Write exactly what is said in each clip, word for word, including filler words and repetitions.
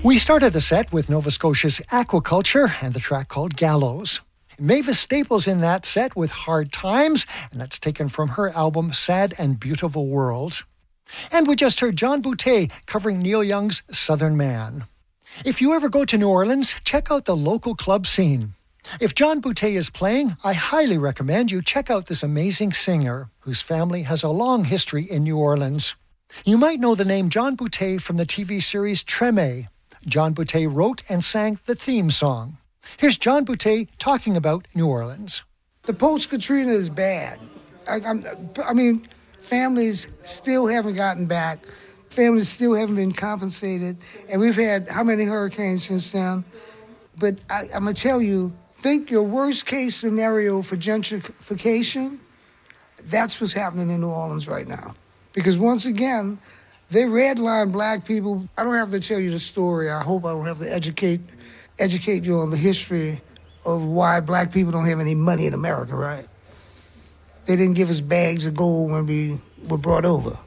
We started the set with Nova Scotia's Aquaculture and the track called Gallows. Mavis Staples in that set with Hard Times, and that's taken from her album Sad and Beautiful World. And we just heard John Boutté covering Neil Young's Southern Man. If you ever go to New Orleans, check out the local club scene. If John Boutté is playing, I highly recommend you check out this amazing singer whose family has a long history in New Orleans. You might know the name John Boutté from the T V series Treme. John Boutté wrote and sang the theme song. Here's John Boutté talking about New Orleans. The post-Katrina is bad. I, I'm, I mean, families still haven't gotten back. Families still haven't been compensated. And we've had how many hurricanes since then? But I, I'm going to tell you, think your worst-case scenario for gentrification, that's what's happening in New Orleans right now. Because once again, they redline black people. I don't have to tell you the story. I hope I don't have to educate educate you on the history of why black people don't have any money in America, right? They didn't give us bags of gold when we were brought over,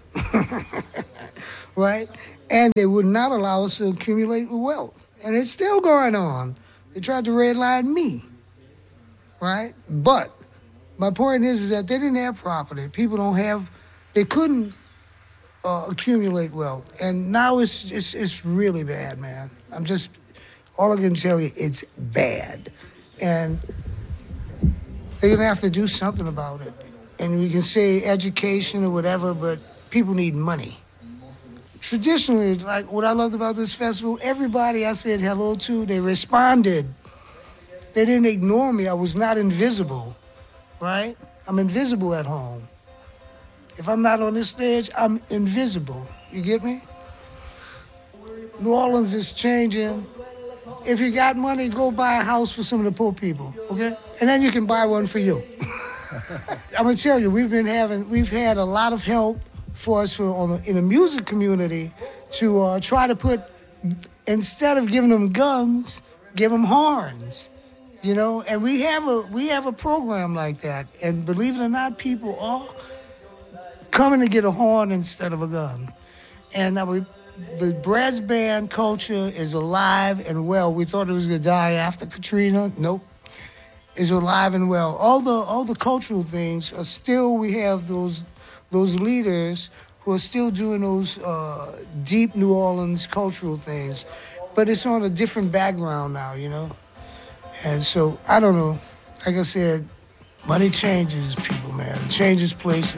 right? And they would not allow us to accumulate wealth. And it's still going on. They tried to redline me, right? But my point is, is that they didn't have property. People don't have, they couldn't uh, accumulate wealth. And now it's, it's, it's really bad, man. I'm just... All I can tell you, it's bad. And they're going to have to do something about it. And we can say education or whatever, but people need money. Traditionally, like what I loved about this festival, everybody I said hello to, they responded. They didn't ignore me. I was not invisible, right? I'm invisible at home. If I'm not on this stage, I'm invisible. You get me? New Orleans is changing. If you got money, go buy a house for some of the poor people, okay? And then you can buy one for you. I'm gonna tell you, we've been having, we've had a lot of help for us for, on the, in the music community to uh, try to put, instead of giving them guns, give them horns, you know? And we have a we have a program like that. And believe it or not, people are coming to get a horn instead of a gun. And I would. The brass band culture is alive and well. We thought it was going to die after Katrina. Nope. It's alive and well. All the all the cultural things are still, we have those those leaders who are still doing those uh, deep New Orleans cultural things. But it's on a different background now, you know? And so, I don't know. Like I said, money changes people, man. It changes places.